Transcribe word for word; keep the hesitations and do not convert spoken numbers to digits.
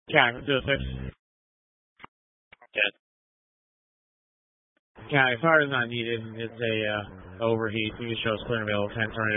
Cat, do a six. Dead. Cat, fire is not needed. It's a uh, overheat. You can show us clear and available. ten,